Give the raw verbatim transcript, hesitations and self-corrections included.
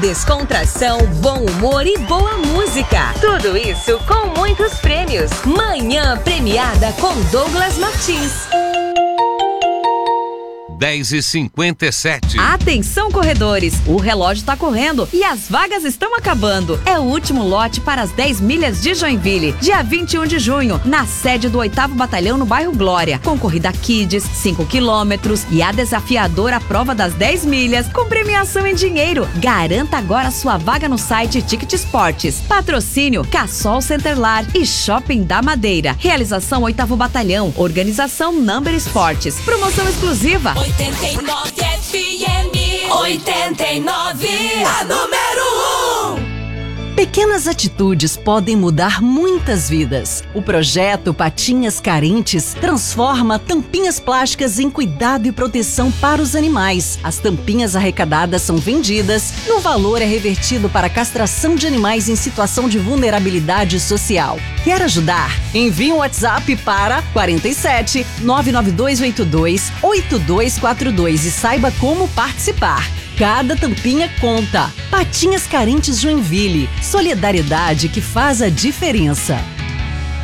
Descontração, bom humor e boa música. Tudo isso com muitos prêmios. Manhã premiada com Douglas Martins. dez e cinquenta e sete. Atenção, corredores! O relógio está correndo e as vagas estão acabando. É o último lote para as dez milhas de Joinville, dia vinte e um de junho, na sede do oitavo Batalhão no bairro Glória. Com corrida Kids, cinco quilômetros e a desafiadora prova das dez milhas, com premiação em dinheiro. Garanta agora sua vaga no site Ticket Esportes. Patrocínio Cassol Centerlar e Shopping da Madeira. Realização oitavo Batalhão. Organização Number Esportes. Promoção exclusiva oitenta e nove F M, oitenta e nove, a número um. Pequenas atitudes podem mudar muitas vidas. O projeto Patinhas Carentes transforma tampinhas plásticas em cuidado e proteção para os animais. As tampinhas arrecadadas são vendidas e o valor é revertido para a castração de animais em situação de vulnerabilidade social. Quer ajudar? Envie um WhatsApp para quarenta e sete, nove nove dois oito dois, oito dois quatro dois e saiba como participar. Cada tampinha conta. Patinhas Carentes Joinville. Solidariedade que faz a diferença.